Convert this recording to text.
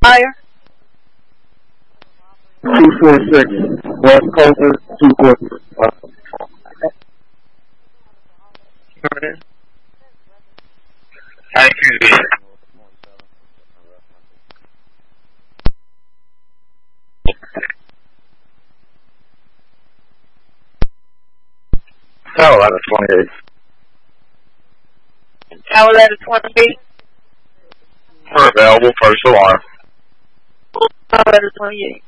Fire. 246. West Coast 246. Tower ladder 28. Tower ladder 28. For available first alarm. Tower ladder 28.